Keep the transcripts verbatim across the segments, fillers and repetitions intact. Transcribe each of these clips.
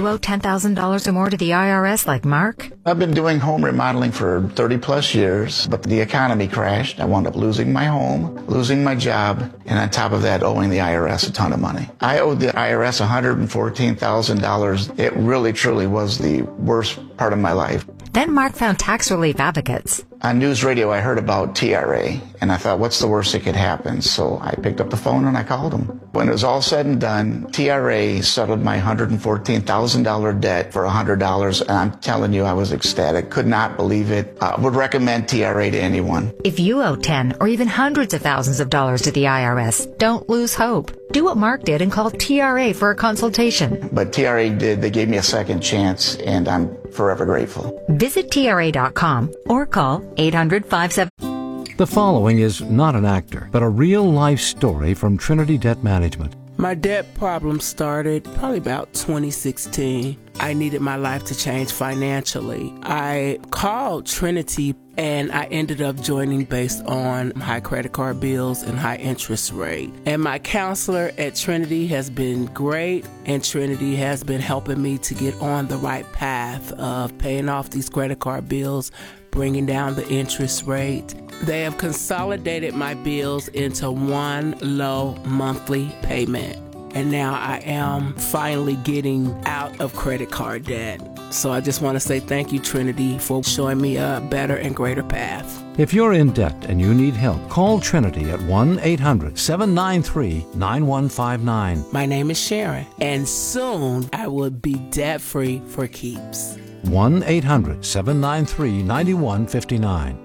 you owe ten thousand dollars or more to the I R S like Mark? I've been doing home remodeling for thirty plus years, but the economy crashed. I wound up losing my home, losing my job, and on top of that, owing the I R S a ton of money. I owed the I R S one hundred fourteen thousand dollars. It really, truly was the worst part of my life. Then Mark found tax relief advocates. On news radio, I heard about T R A, and I thought, what's the worst that could happen? So I picked up the phone and I called them. When it was all said and done, T R A settled my one hundred fourteen thousand dollars debt for one hundred dollars, and I'm telling you, I was ecstatic. Could not believe it. I would recommend T R A to anyone. If you owe ten or even hundreds of thousands of dollars to the I R S, don't lose hope. Do what Mark did and call T R A for a consultation. But T R A did. They gave me a second chance, and I'm forever grateful. Visit T R A dot com or call eight hundred, five seven. The following is not an actor, but a real-life story from Trinity Debt Management. My debt problem started probably about twenty sixteen. I needed my life to change financially. I called Trinity and I ended up joining based on high credit card bills and high interest rate. And my counselor at Trinity has been great, and Trinity has been helping me to get on the right path of paying off these credit card bills, bringing down the interest rate. They have consolidated my bills into one low monthly payment. And now I am finally getting out of credit card debt. So I just want to say thank you, Trinity, for showing me a better and greater path. If you're in debt and you need help, call Trinity at one eight hundred, seven nine three, nine one five nine. My name is Sharon, and soon I will be debt-free for keeps. one eight hundred, seven nine three, nine one five nine.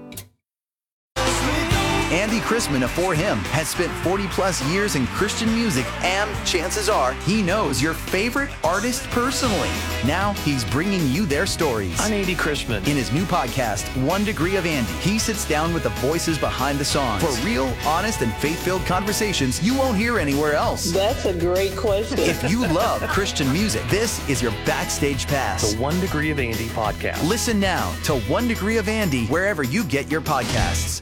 Andy Chrisman of For Him has spent forty plus years in Christian music, and chances are he knows your favorite artist personally. Now he's bringing you their stories. I'm Andy Chrisman. In his new podcast, One Degree of Andy, he sits down with the voices behind the songs for real, honest, and faith-filled conversations you won't hear anywhere else. That's a great question. If you love Christian music, this is your backstage pass. The One Degree of Andy podcast. Listen now to One Degree of Andy wherever you get your podcasts.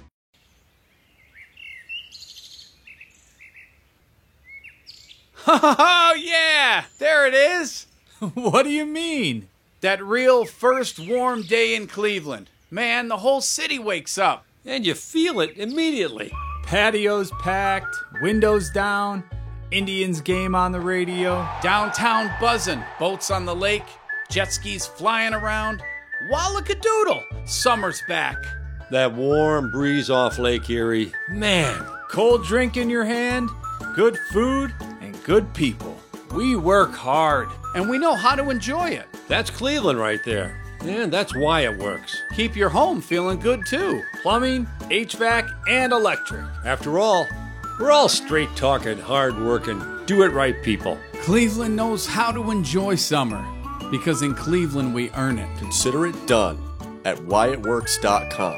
Oh, yeah! There it is! What do you mean? That real first warm day in Cleveland. Man, the whole city wakes up. And you feel it immediately. Patios packed, windows down, Indians game on the radio. Downtown buzzing, boats on the lake, jet skis flying around. Wallakadoodle! Summer's back. That warm breeze off Lake Erie. Man, cold drink in your hand, good food, and good people. We work hard. And we know how to enjoy it. That's Cleveland right there. And that's why it works. Keep your home feeling good, too. Plumbing, H V A C, and electric. After all, we're all straight-talking, hard-working, do-it-right people. Cleveland knows how to enjoy summer, because in Cleveland we earn it. Consider it done at why it works dot com.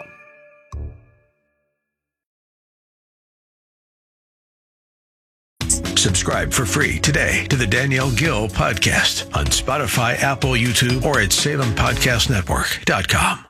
Subscribe for free today to the Danielle Gill Podcast on Spotify, Apple, YouTube, or at Salem Podcast Network dot com.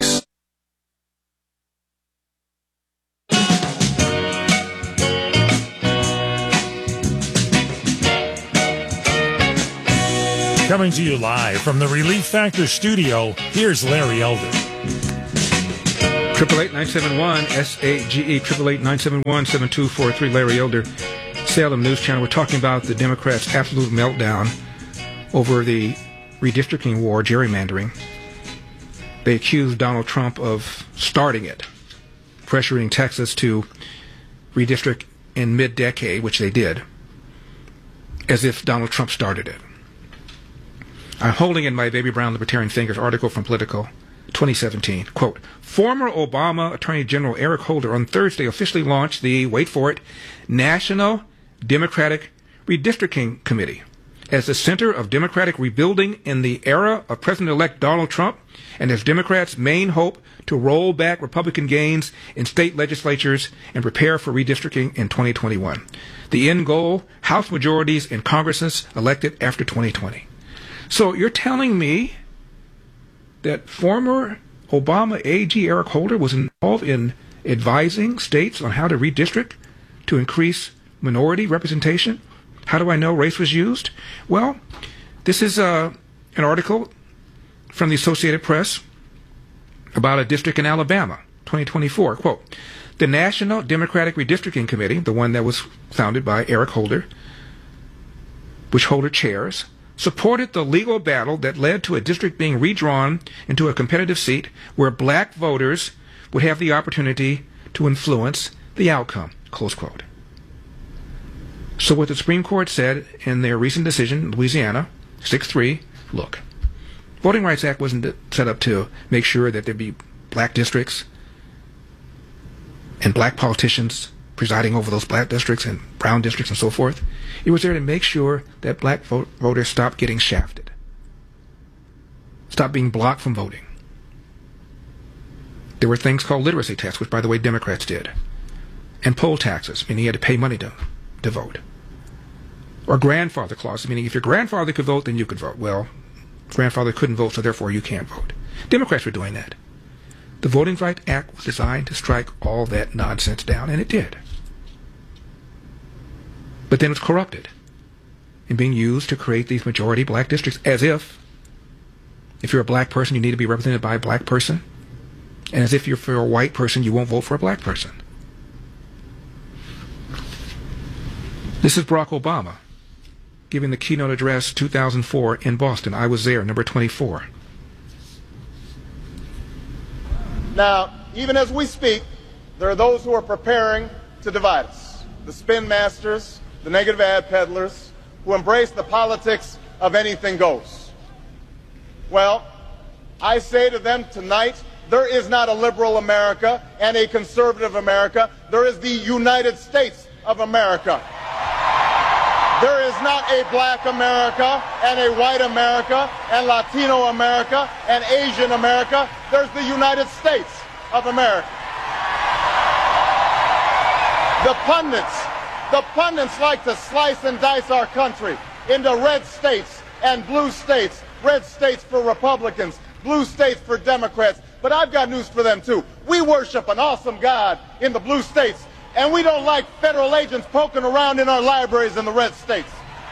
Coming to you live from the Relief Factor studio, here's Larry Elder. Triple eight nine seven one S A G E triple eight nine seven one seven two four three. Larry Elder, Salem News Channel. We're talking about the Democrats' absolute meltdown over the redistricting war, gerrymandering. They accused Donald Trump of starting it, pressuring Texas to redistrict in mid-decade, which they did, as if Donald Trump started it. I'm holding in my baby brown libertarian fingers article from Politico, twenty seventeen. Quote, former Obama Attorney General Eric Holder on Thursday officially launched the, wait for it, National Democratic Redistricting Committee as the center of Democratic rebuilding in the era of President-elect Donald Trump and as Democrats' main hope to roll back Republican gains in state legislatures and prepare for redistricting in twenty twenty-one. The end goal, House majorities in Congresses elected after twenty twenty. So you're telling me that former Obama A G Eric Holder was involved in advising states on how to redistrict to increase minority representation? How do I know race was used? Well, this is uh, an article from the Associated Press about a district in Alabama, twenty twenty-four. Quote, the National Democratic Redistricting Committee, the one that was founded by Eric Holder, which Holder chairs, supported the legal battle that led to a district being redrawn into a competitive seat where black voters would have the opportunity to influence the outcome, close quote. So what the Supreme Court said in their recent decision, Louisiana, six three, look, Voting Rights Act wasn't set up to make sure that there be black districts and black politicians presiding over those black districts and brown districts and so forth. It was there to make sure that black vote voters stopped getting shafted, stopped being blocked from voting. There were things called literacy tests, which, by the way, Democrats did, and poll taxes, meaning you had to pay money to, to vote, or grandfather clauses, meaning if your grandfather could vote, then you could vote. Well, grandfather couldn't vote, so therefore you can't vote. Democrats were doing that. The Voting Rights Act was designed to strike all that nonsense down, and it did. But then it was corrupted and being used to create these majority black districts, as if, if you're a black person, you need to be represented by a black person, and as if you're for a white person, you won't vote for a black person. This is Barack Obama giving the keynote address two thousand four in Boston. I was there, number twenty-four. Now, even as we speak, there are those who are preparing to divide us. The spin masters, the negative ad peddlers, who embrace the politics of anything goes. Well, I say to them tonight, there is not a liberal America and a conservative America. There is the United States of America. There is not a black America and a white America and Latino America and Asian America. There's the United States of America. The pundits, the pundits like to slice and dice our country into red states and blue states. Red states for Republicans, blue states for Democrats. But I've got news for them too. We worship an awesome God in the blue states, and we don't like federal agents poking around in our libraries in the red states.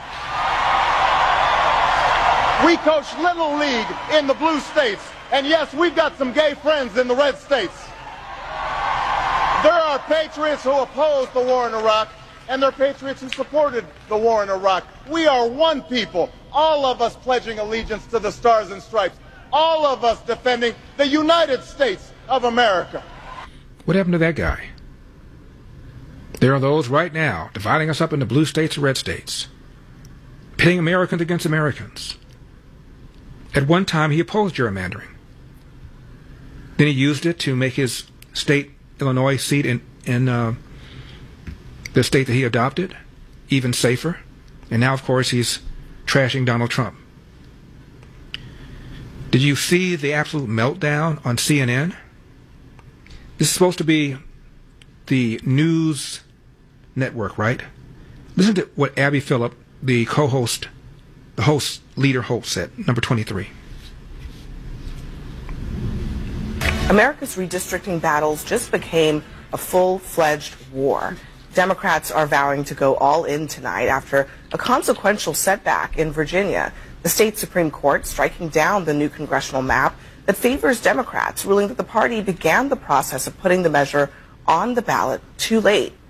We coach Little League in the blue states, and yes, we've got some gay friends in the red states. There are patriots who opposed the war in Iraq, and there are patriots who supported the war in Iraq. We are one people, all of us pledging allegiance to the Stars and Stripes, all of us defending the United States of America. What happened to that guy? There are those right now dividing us up into blue states and red states, pitting Americans against Americans. At one time, he opposed gerrymandering. Then he used it to make his state, Illinois, seat in, in uh, the state that he adopted even safer. And now, of course, he's trashing Donald Trump. Did you see the absolute meltdown on C N N? This is supposed to be the news network, right? Listen to what Abby Phillip, the co-host, the host, leader host, said, number twenty-three. America's redistricting battles just became a full-fledged war. Democrats are vowing to go all in tonight after a consequential setback in Virginia. The state Supreme Court striking down the new congressional map that favors Democrats, ruling that the party began the process of putting the measure on the ballot too late.